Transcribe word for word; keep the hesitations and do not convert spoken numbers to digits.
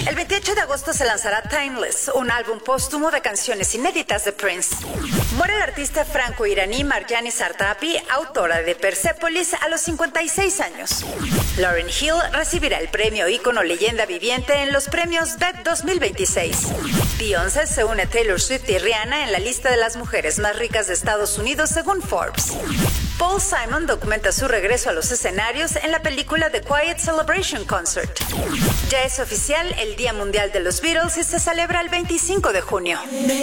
El veintiocho de agosto se lanzará Timeless, un álbum póstumo de canciones inéditas de Prince. Muere el artista franco-iraní Marjane Satrapi, autora de Persepolis, a los cincuenta y seis años. Lauryn Hill recibirá el premio Ícono Leyenda Viviente en los premios B E T dos mil veintiséis. Beyoncé se une a Taylor Swift y Rihanna en la lista de las mujeres más ricas de Estados Unidos según Forbes. Paul Simon documenta su regreso a los escenarios en la película The Quiet Celebration Concert. Ya es oficial el Día Mundial de los Beatles y se celebra el veinticinco de junio.